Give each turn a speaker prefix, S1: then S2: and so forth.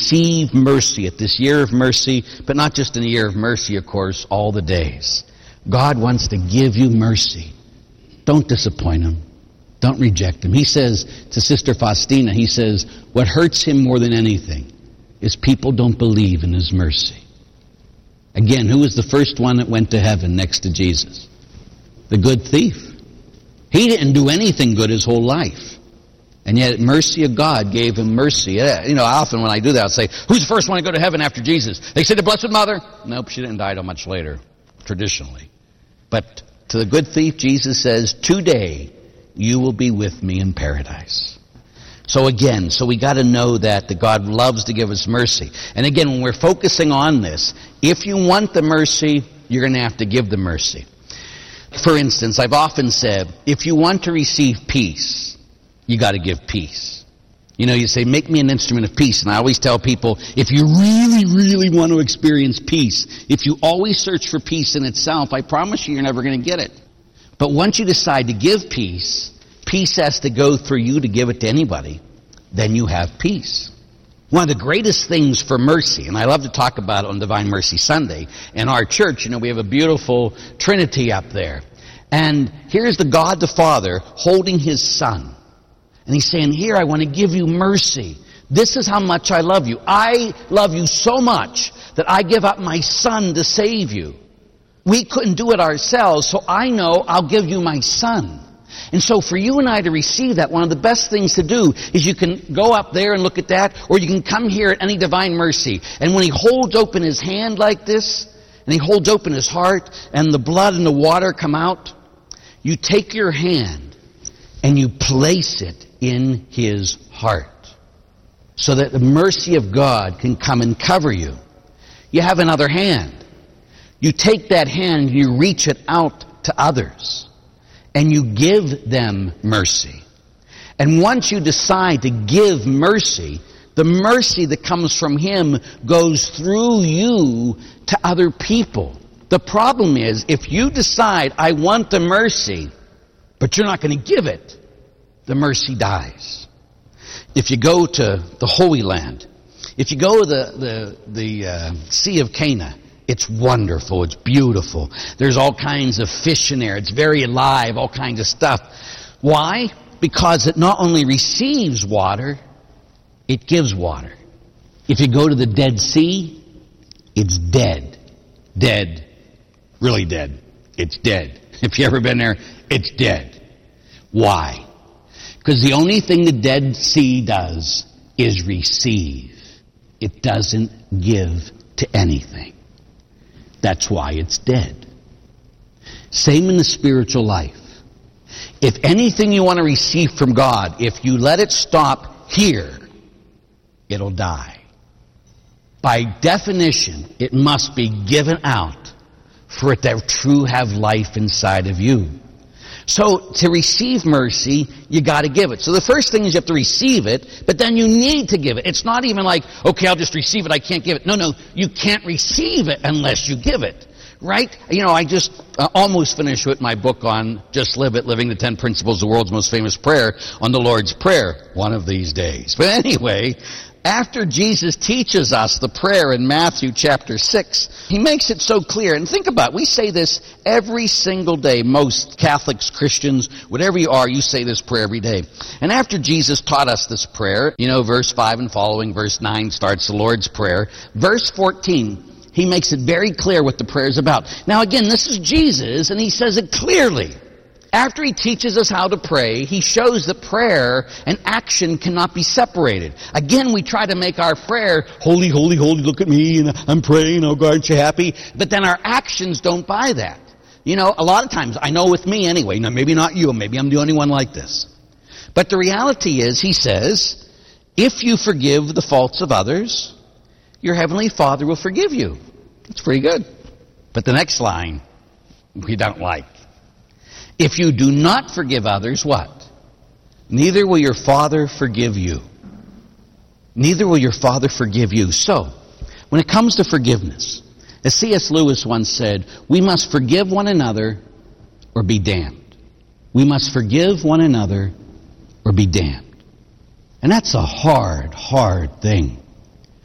S1: receive mercy at this year of mercy, but not just in the year of mercy, of course, all the days. God wants to give you mercy. Don't disappoint Him. Don't reject Him. He says to Sister Faustina, he says, what hurts Him more than anything is people don't believe in His mercy. Again, who was the first one that went to heaven next to Jesus? The good thief. He didn't do anything good his whole life. And yet, mercy of God gave him mercy. You know, often when I do that, I'll say, who's the first one to go to heaven after Jesus? They say the Blessed Mother. Nope, she didn't die till much later, traditionally. But to the good thief, Jesus says, today you will be with me in paradise. So again, we got to know that God loves to give us mercy. And again, when we're focusing on this, if you want the mercy, you're going to have to give the mercy. For instance, I've often said, if you want to receive peace, you got to give peace. You know, you say, make me an instrument of peace. And I always tell people, if you really, really want to experience peace, if you always search for peace in itself, I promise you're never going to get it. But once you decide to give peace, peace has to go through you to give it to anybody. Then you have peace. One of the greatest things for mercy, and I love to talk about it on Divine Mercy Sunday, in our church, you know, we have a beautiful Trinity up there. And here's the God the Father holding His Son. And He's saying, here, I want to give you mercy. This is how much I love you. I love you so much that I give up my Son to save you. We couldn't do it ourselves, so I know I'll give you my Son. And so for you and I to receive that, one of the best things to do is you can go up there and look at that, or you can come here at any Divine Mercy. And when He holds open His hand like this, and He holds open His heart, and the blood and the water come out, you take your hand and you place it in His heart so that the mercy of God can come and cover you. You have another hand. You take that hand and you reach it out to others. And you give them mercy. And once you decide to give mercy, the mercy that comes from Him goes through you to other people. The problem is, if you decide, I want the mercy, but you're not going to give it, the mercy dies. If you go to the Holy Land, if you go to the Sea of Cana, it's wonderful. It's beautiful. There's all kinds of fish in there. It's very alive, all kinds of stuff. Why? Because it not only receives water, it gives water. If you go to the Dead Sea, it's dead. Dead. Really dead. It's dead. If you've ever been there, it's dead. Why? Because the only thing the Dead Sea does is receive. It doesn't give to anything. That's why it's dead. Same in the spiritual life. If anything you want to receive from God, if you let it stop here, it'll die. By definition, it must be given out for it to truly have life inside of you. So to receive mercy, you got to give it. So the first thing is you have to receive it, but then you need to give it. It's not even like, okay, I'll just receive it, I can't give it. No, you can't receive it unless you give it. Right? You know, I just almost finished with my book on Just Live It, Living the 10 Principles of the World's Most Famous Prayer on the Lord's Prayer one of these days. But anyway, after Jesus teaches us the prayer in Matthew chapter 6, He makes it so clear. And think about it. We say this every single day. Most Catholics, Christians, whatever you are, you say this prayer every day. And after Jesus taught us this prayer, you know, verse 5 and following, verse 9 starts the Lord's Prayer. Verse 14, He makes it very clear what the prayer is about. Now again, this is Jesus, and He says it clearly. After He teaches us how to pray, He shows that prayer and action cannot be separated. Again, we try to make our prayer, holy, holy, holy, look at me, and I'm praying, oh God, aren't you happy? But then our actions don't buy that. You know, a lot of times, I know with me anyway, now maybe not you, maybe I'm the only one like this. But the reality is, He says, if you forgive the faults of others, your Heavenly Father will forgive you. It's pretty good. But the next line, we don't like. If you do not forgive others, what? Neither will your Father forgive you. Neither will your Father forgive you. So, when it comes to forgiveness, as C.S. Lewis once said, we must forgive one another or be damned. We must forgive one another or be damned. And that's a hard, hard thing.